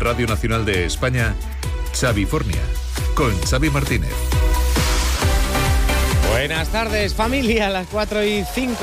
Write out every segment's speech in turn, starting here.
Radio Nacional de España, Xavifornia, con Xavi Martínez. Buenas tardes, familia, las 4:05,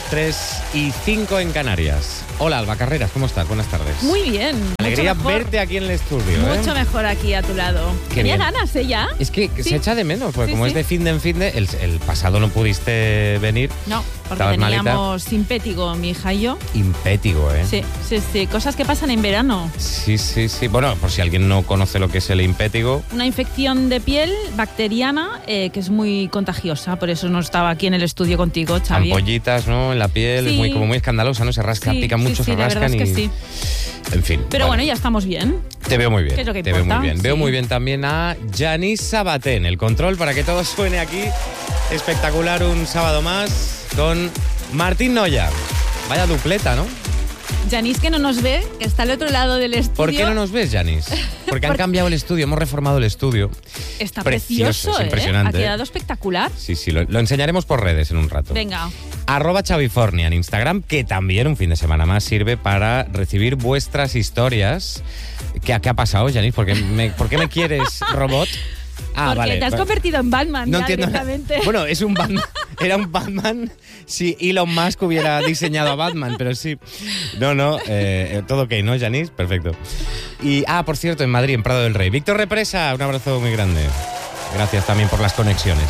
3:05 en Canarias. Hola, Alba Carreras, ¿cómo estás? Buenas tardes. Muy bien. Alegría verte aquí en el estudio. Mucho mejor aquí a tu lado. Qué Tenía bien. ganas, ¿ya? Es que Sí. se echa de menos, porque Sí, como sí. es de fin de, el pasado no pudiste venir. No, porque Estabas teníamos simpético, mi hija y yo. Impétigo, ¿eh? Sí. Cosas que pasan en verano. Sí. Bueno, por si alguien no conoce lo que es el impétigo. Una infección de piel bacteriana que es muy contagiosa. Por eso no estaba aquí en el estudio contigo, Xavi. Ampollitas, ¿no? En la piel, Sí. es muy escandalosa, ¿no? Se rasca, Sí, pica mucho, sí, se la rascan verdad es que sí. En fin. Pero vale. bueno, ya estamos bien. Te veo muy bien. ¿Qué es lo que te veo importa? muy bien. Sí. Veo muy bien también a Yanis Sabaté en el control para que todo suene aquí. Espectacular un sábado más con Martín Noya. Vaya dupleta, ¿no? Yanis, que no nos ve, que está al otro lado del estudio. ¿Por qué no nos ves, Yanis? Porque han cambiado el estudio, hemos reformado el estudio. Está Precioso, precioso, es impresionante, Ha quedado espectacular. Sí, lo enseñaremos por redes en un rato. Venga. @Xavifornia en Instagram, que también un fin de semana más sirve para recibir vuestras historias. ¿Qué ha pasado, Yanis? ¿Por qué me quieres, robot? Porque te has convertido en Batman No ya entiendo directamente. nada. Bueno, es un Batman. Era un Batman si Elon Musk hubiera diseñado a Batman, pero sí. No, todo ok, ¿no, Yanis? Perfecto. Y, por cierto, en Madrid, en Prado del Rey. Víctor Represa, un abrazo muy grande. Gracias también por las conexiones.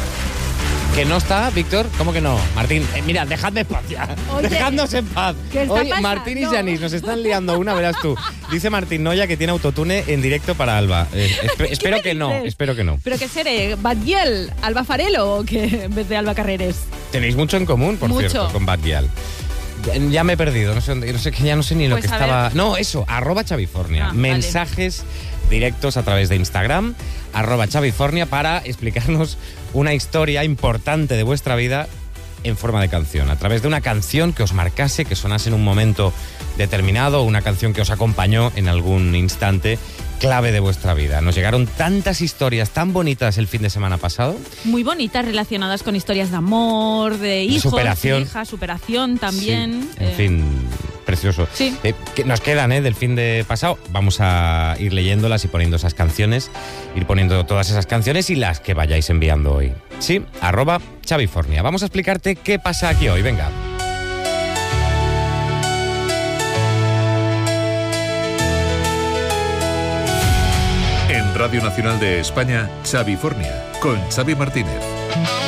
¿Que no está, Víctor? ¿Cómo que no? Martín, mira, dejadme en paz ya. Oye, Dejadnos en paz. ¿qué está Hoy pasando? Martín y Yanis nos están liando una, verás tú. Dice Martín Noya que tiene autotune en directo para Alba. Espero que no, dices? espero que no. ¿Pero qué seré? ¿Batgiel? ¿Alba Farelo o qué en vez de Alba Carreres? Tenéis mucho en común, por Mucho. cierto, con Bad Gyal. Ya me he perdido, no sé ni lo Pues que a estaba. ver. No, eso, @Xavifornia. Vale. Mensajes directos a través de Instagram, @Xavifornia, para explicarnos una historia importante de vuestra vida en forma de canción, a través de una canción que os marcase, que sonase en un momento determinado, una canción que os acompañó en algún instante clave de vuestra vida. Nos llegaron tantas historias tan bonitas el fin de semana pasado. Muy bonitas, relacionadas con historias de amor, de hijos, superación. hijas, superación también. Sí, en fin, precioso. Sí. Que nos quedan del fin de pasado. Vamos a ir leyéndolas y poniendo esas canciones, ir poniendo todas esas canciones y las que vayáis enviando hoy. Sí, @Xavifornia. Vamos a explicarte qué pasa aquí hoy. Venga. En Radio Nacional de España, Xavifornia, con Xavi Martínez.